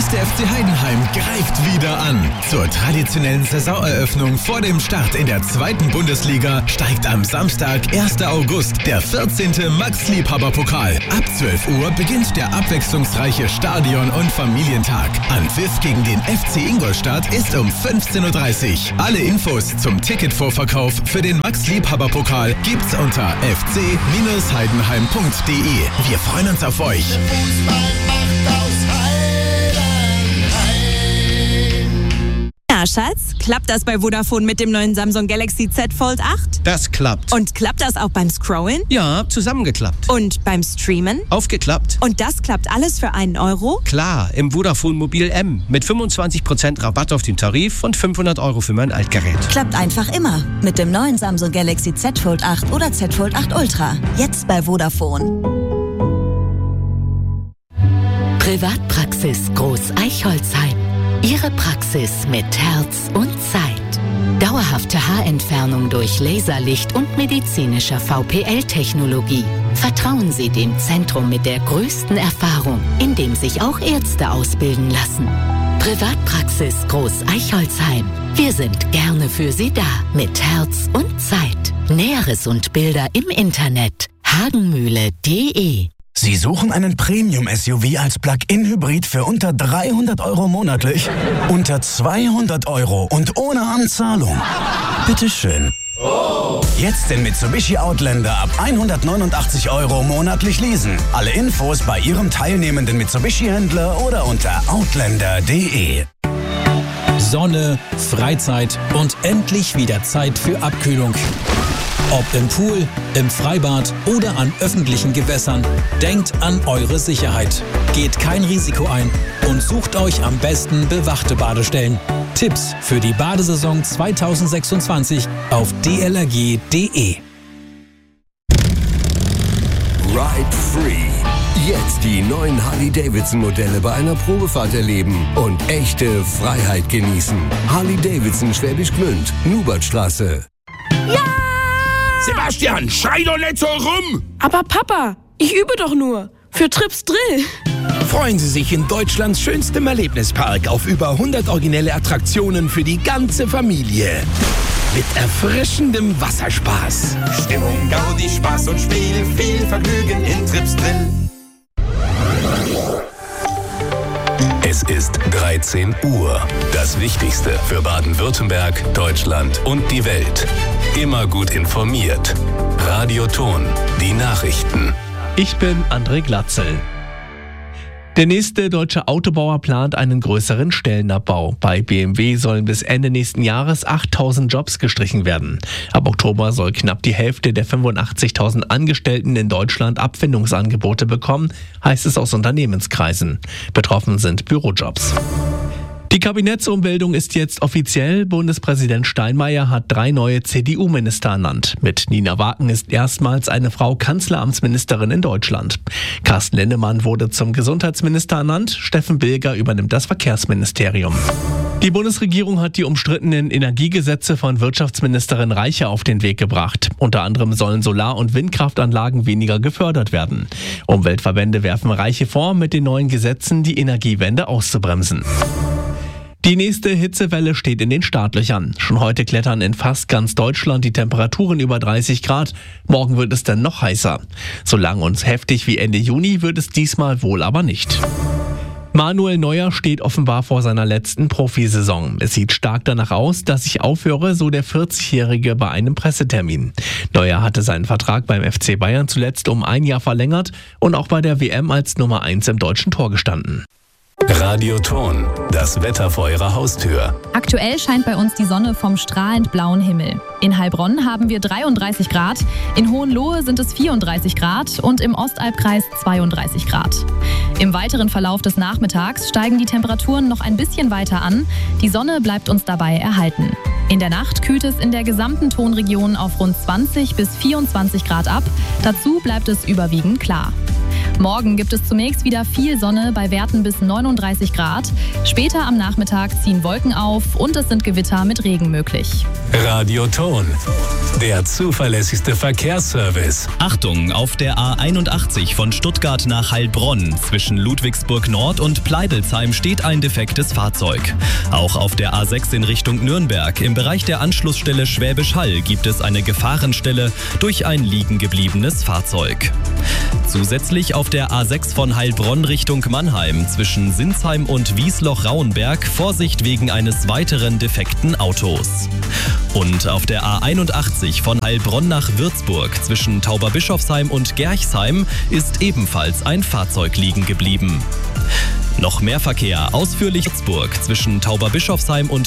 FC Heidenheim greift wieder an. Zur traditionellen Saisoneröffnung vor dem Start in der 2. Bundesliga steigt am Samstag, 1. August, der 14. Max-Liebhaber-Pokal. Ab 12 Uhr beginnt der abwechslungsreiche Stadion- und Familientag. Anpfiff gegen den FC Ingolstadt ist um 15.30 Uhr. Alle Infos zum Ticketvorverkauf für den Max-Liebhaber-Pokal gibt's unter fc-heidenheim.de. Wir freuen uns auf euch. Na, Schatz, klappt das bei Vodafone mit dem neuen Samsung Galaxy Z Fold 8? Das klappt. Und klappt das auch beim Scrollen? Ja, zusammengeklappt. Und beim Streamen? Aufgeklappt. Und das klappt alles für 1 Euro? Klar, im Vodafone Mobil M. Mit 25% Rabatt auf den Tarif und 500 Euro für mein Altgerät. Klappt einfach immer. Mit dem neuen Samsung Galaxy Z Fold 8 oder Z Fold 8 Ultra. Jetzt bei Vodafone. Privatpraxis Groß-Eichholzheim. Ihre Praxis mit Herz und Zeit. Dauerhafte Haarentfernung durch Laserlicht und medizinischer VPL-Technologie. Vertrauen Sie dem Zentrum mit der größten Erfahrung, in dem sich auch Ärzte ausbilden lassen. Privatpraxis Groß-Eichholzheim. Wir sind gerne für Sie da, mit Herz und Zeit. Näheres und Bilder im Internet. hagenmühle.de. Sie suchen einen Premium-SUV als Plug-in-Hybrid für unter 300 Euro monatlich? Unter 200 Euro und ohne Anzahlung? Bitteschön. Jetzt den Mitsubishi Outlander ab 189 Euro monatlich leasen. Alle Infos bei Ihrem teilnehmenden Mitsubishi-Händler oder unter outlander.de. Sonne, Freizeit und endlich wieder Zeit für Abkühlung. Ob im Pool, im Freibad oder an öffentlichen Gewässern, denkt an eure Sicherheit. Geht kein Risiko ein und sucht euch am besten bewachte Badestellen. Tipps für die Badesaison 2026 auf dlrg.de. Ride Free. Jetzt die neuen Harley-Davidson-Modelle bei einer Probefahrt erleben und echte Freiheit genießen. Harley-Davidson Schwäbisch Gmünd, Nubertstraße. Ja! Sebastian, schrei doch nicht so rum! Aber Papa, ich übe doch nur. Für Trips Drill. Freuen Sie sich in Deutschlands schönstem Erlebnispark auf über 100 originelle Attraktionen für die ganze Familie. Mit erfrischendem Wasserspaß. Stimmung, Gaudi, Spaß und Spiel, viel Vergnügen in Trips Drill. Es ist 13 Uhr. Das Wichtigste für Baden-Württemberg, Deutschland und die Welt. Immer gut informiert. Radio Ton, die Nachrichten. Ich bin André Glatzel. Der nächste deutsche Autobauer plant einen größeren Stellenabbau. Bei BMW sollen bis Ende nächsten Jahres 8.000 Jobs gestrichen werden. Ab Oktober soll knapp die Hälfte der 85.000 Angestellten in Deutschland Abfindungsangebote bekommen, heißt es aus Unternehmenskreisen. Betroffen sind Bürojobs. Die Kabinettsumbildung ist jetzt offiziell. Bundespräsident Steinmeier hat 3 neue CDU-Minister ernannt. Mit Nina Waken ist erstmals eine Frau Kanzleramtsministerin in Deutschland. Carsten Linnemann wurde zum Gesundheitsminister ernannt. Steffen Bilger übernimmt das Verkehrsministerium. Die Bundesregierung hat die umstrittenen Energiegesetze von Wirtschaftsministerin Reiche auf den Weg gebracht. Unter anderem sollen Solar- und Windkraftanlagen weniger gefördert werden. Umweltverbände werfen Reiche vor, mit den neuen Gesetzen die Energiewende auszubremsen. Die nächste Hitzewelle steht in den Startlöchern. Schon heute klettern in fast ganz Deutschland die Temperaturen über 30 Grad. Morgen wird es dann noch heißer. So lang und heftig wie Ende Juni wird es diesmal wohl aber nicht. Manuel Neuer steht offenbar vor seiner letzten Profisaison. Es sieht stark danach aus, dass ich aufhöre, so der 40-Jährige bei einem Pressetermin. Neuer hatte seinen Vertrag beim FC Bayern zuletzt um 1 Jahr verlängert und auch bei der WM als Nummer 1 im deutschen Tor gestanden. Radio Ton, das Wetter vor Ihrer Haustür. Aktuell scheint bei uns die Sonne vom strahlend blauen Himmel. In Heilbronn haben wir 33 Grad, in Hohenlohe sind es 34 Grad und im Ostalbkreis 32 Grad. Im weiteren Verlauf des Nachmittags steigen die Temperaturen noch ein bisschen weiter an. Die Sonne bleibt uns dabei erhalten. In der Nacht kühlt es in der gesamten Tonregion auf rund 20 bis 24 Grad ab. Dazu bleibt es überwiegend klar. Morgen gibt es zunächst wieder viel Sonne bei Werten bis 39 Grad. Später am Nachmittag ziehen Wolken auf und es sind Gewitter mit Regen möglich. Radio Ton, der zuverlässigste Verkehrsservice. Achtung, auf der A81 von Stuttgart nach Heilbronn zwischen Ludwigsburg Nord und Pleibelsheim steht ein defektes Fahrzeug. Auch auf der A6 in Richtung Nürnberg im Bereich der Anschlussstelle Schwäbisch Hall gibt es eine Gefahrenstelle durch ein liegen gebliebenes Fahrzeug. Zusätzlich auf der A6 von Heilbronn Richtung Mannheim zwischen Sinsheim und Wiesloch-Rauenberg Vorsicht wegen eines weiteren defekten Autos. Und auf der A81 von Heilbronn nach Würzburg zwischen Tauberbischofsheim und Gerchsheim ist ebenfalls ein Fahrzeug liegen geblieben. Noch mehr Verkehr ausführlich Würzburg zwischen Tauberbischofsheim und